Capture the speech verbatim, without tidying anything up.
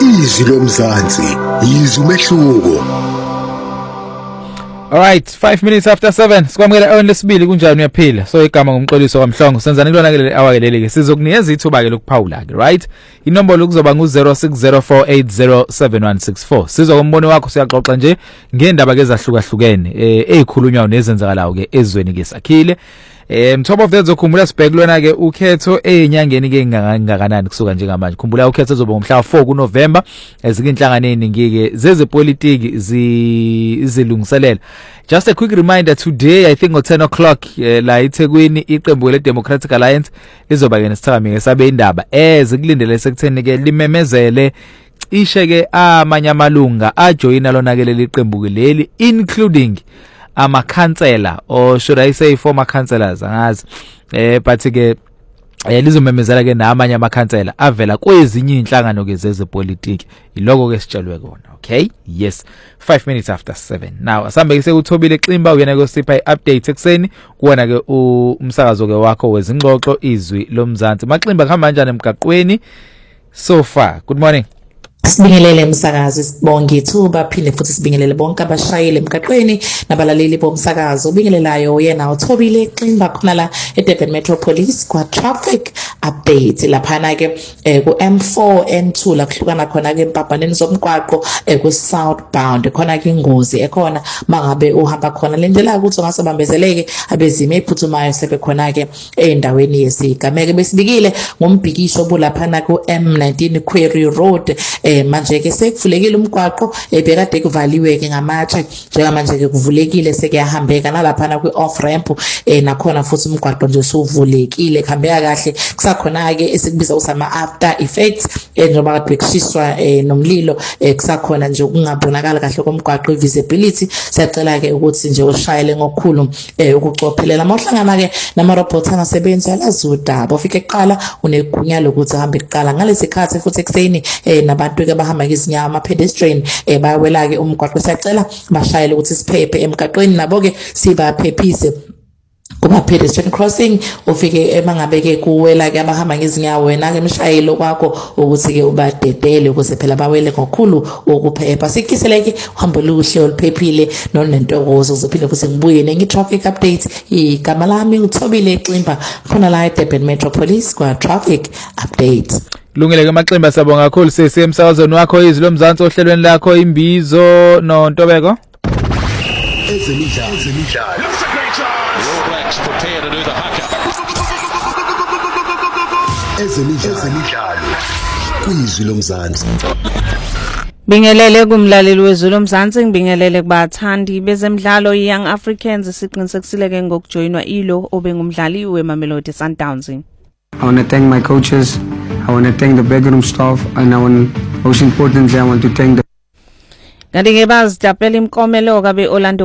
Izwi lomzansi, izwi umehluko. Alright, five minutes after seven. Sikwamukela on lesibili kunjani uyaphila. So igama ngumxoliso kwaMhlongo. Senzani kulona ke awakeleleke. Sizokunikeza ithuba ke lokuphawula ke, right? Inombolo kuzoba ngu zero six zero four eight zero seven one six four. Sizokumbono wakho siyaxoxa nje ngendaba ke ezahlukahlukene eh ezikhulunywa nezenzakalayo ke ezweni ke sakhile. Um top of that zokhumbula sibheke lona ke ukhetho ezinyangeni ke ngakanani kusuka njengamanje. Khumbula ukhetho zoba ngomhla four kuNovember ezikinhlangano eziningi ke zezepolitiki zizilungiselela. Just a quick reminder, today I think at ten o'clock uh, la eThekwini iqembu le Democratic Alliance lizoba ke nesithakamike sabe indaba ezikulindele sekutheni ke limemezele ishe ke amanye amalunga ajoyina lona ke leli qembu ke leli including ama councillor, or should I say former councillors, angazi eh but ke eh lizomemezela ke namanye ama councillor avela kwezinye inhlangano ke zezepolitiki. Iloko ke sitshelwe kona. Okay, yes, five minutes after seven. Now asambe ke sekuthobile Ximba uyena ke sipha iupdate ekseni kuona ke umsakazo ke wakho wezingxoxo izwi lomzansi. Maximba kuhamba kanjani emgaqweni so far? Good morning. Sibingelele umsakazi, sibonge ithuba phinde futhi sibingelele bonke abashayeli emgaqweni nabalaleli bomsakazo. Ubingelelayo yena uThobile Ximba khona la eDurban Metro Police kwa traffic update laphana ke eh, ku M four N two la kuhlukana khona ke empaphaneni zomgwaqo eh, ku southbound khona ke ingozi ekhona mangabe uhamba khona lendlela ukuthi ungasebambezeleke abezimo ephuthumayo sebekhona ke endaweni yesigameke. Besibikile ngombhikisho bulaphana ku M nineteen Quarry Road eh manje ke sekuvulekile umgwaqo ebekade kuvaliwe ke ngamatshe njengamanje ke kuvulekile sekuyahambeka nalaphana kwi off ramp eh nakhona futhi umgwaqo nje suvulekile kuhambeka kahle. Kusakhona ke esikubiza usama after effects eh njengoba kade kushiswa eh nomlilo eh kusakhona nje ukungabonakala kahle komgwaqo visibility. Siyacela ke ukuthi nje ushayele ngokukhulu eh ukucophelela mawuhlangana ke nama robots angasebenzi alazudaba ufike eqala unegunya lokuthi ahambe eqala ngalesikhathi futhi ekseni eh nabantu ke bahamba ngezinyawo ama pedestrian eh bayawela ke umgwaqo. Siyacela bashayele ukuthi siphephe emgaqweni nabo ke sibaphephise kuma pedestrian crossing ufike emangabe ke kuwela ke abahamba ngezinyawo wena ke mshayelo kwakho ukuthi ke ubadedele ukuze phela bawele ngokukhulu ukuphepha. Sikiseleke uhambo luhle oluphephile nonentokozo uzophinde futhi ngibuye nengi traffic update. Igama lami uThobile Ximba khona la eDurban Metro Police kwa traffic update. Lungile ke Maximba sabonga kakhulu sisi emsakazweni wakho izwi lomzansi ohlelweni lakho imbizo noNtobeko. Ezemidlalo ezemidlalo. All Blacks prepare to do the haka. Ezemidlalo kwizwi lomzansi. Bingelele kumlaleli wezwi lomzansi, ngibingelele kubathandi bezemidlalo Young Africans siqinisekisile ke ngokujoyinwa ilo obengumdlali weMamelodi Sundowns. I want to thank my coaches, I want to thank the backroom staff, and I want, most importantly, I want to thank the Kanti ke bazidapela imkomelo kabe Orlando